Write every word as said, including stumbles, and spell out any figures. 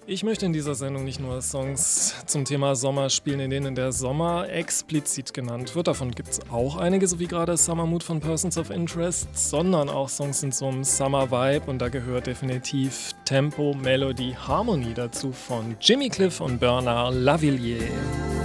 Ich möchte in dieser Sendung nicht nur Songs zum Thema Sommer spielen, in denen der Sommer explizit genannt wird. Davon gibt es auch einige, so wie gerade Summer Mood von Persons of Interest, sondern auch Songs in so einem Summer Vibe. Und da gehört definitiv Tempo, Melodie, Harmonie dazu von Jimmy Cliff und Bernard Lavilliers.